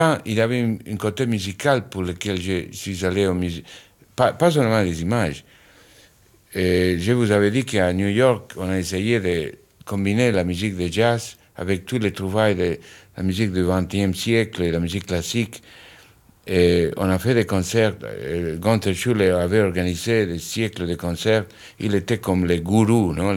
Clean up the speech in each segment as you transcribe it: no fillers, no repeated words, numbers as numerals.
il y avait une côté musical pour lequel je suis allé au musée. Pas seulement les images. Et je vous avais dit qu'à New York, on a essayé de combiner la musique de jazz avec tous les trouvailles de la musique du XXe siècle et la musique classique. Et on a fait des concerts. Gunther Schuller avait organisé des siècles de concerts. Il était comme les gourous, non?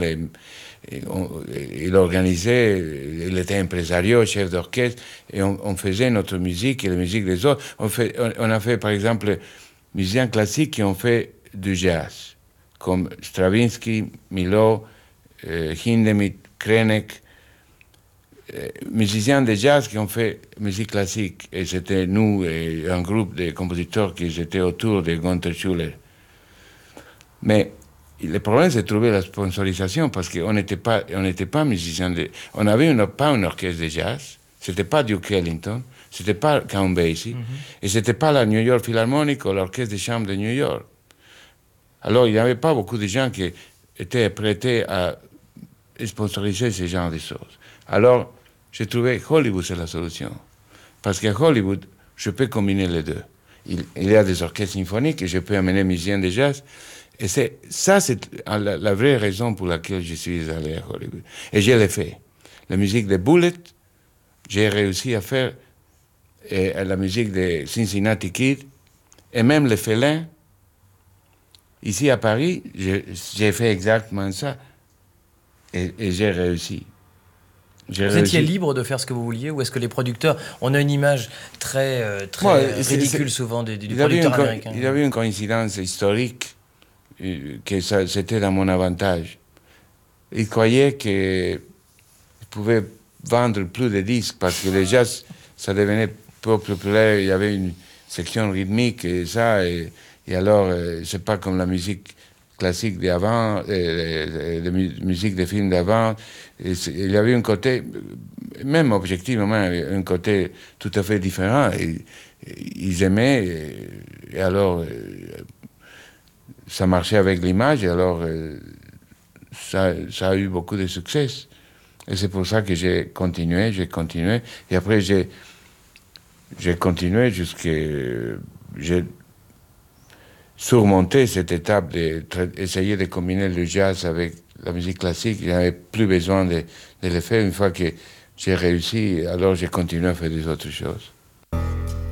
Il organisait, il était impresario, chef d'orchestre, et on faisait notre musique et la musique des autres. On a fait, par exemple, musiciens classiques qui ont fait du jazz, comme Stravinsky, Milhaud, Hindemith, Krenek, musiciens de jazz qui ont fait musique classique. Et c'était nous et un groupe de compositeurs qui étaient autour de Gunther Schuller. Mais le problème, c'est de trouver la sponsorisation parce qu'on n'était pas musiciens. On n'avait pas un orchestre de jazz. C'était pas Duke Ellington. C'était pas Count Basie. Et c'était pas la New York Philharmonic ou l'orchestre de chambre de New York. Alors, il n'y avait pas beaucoup de gens qui étaient prêts à sponsoriser ce genre de choses. Alors, j'ai trouvé Hollywood, c'est la solution. Parce qu'à Hollywood, je peux combiner les deux. Il y a des orchestres symphoniques et je peux amener musiciens de jazz. Et c'est la vraie raison pour laquelle je suis allé à Hollywood. Et je l'ai fait. La musique de Bullet, j'ai réussi à faire la musique de Cincinnati Kid, et même les félins. Ici à Paris, j'ai fait exactement ça. Et j'ai réussi. Vous étiez libre de faire ce que vous vouliez, ou est-ce que les producteurs, on a une image très ridicule souvent du producteur américain? Il y avait une coïncidence historique que c'était dans mon avantage. Ils croyaient qu'ils pouvaient vendre plus de disques parce que le jazz, ça devenait peu populaire, il y avait une section rythmique et ça, et alors c'est pas comme la musique classique d'avant, la musique des films d'avant. Il y avait un côté, même objectivement, un côté tout à fait différent. Ils aimaient, et alors ça marchait avec l'image, et alors ça a eu beaucoup de succès. Et c'est pour ça que j'ai continué, et après j'ai continué jusqu'à... J'ai surmonté cette étape d'essayer de combiner le jazz avec la musique classique. Il n'y avait plus besoin de le faire. Une fois que j'ai réussi, alors j'ai continué à faire des autres choses.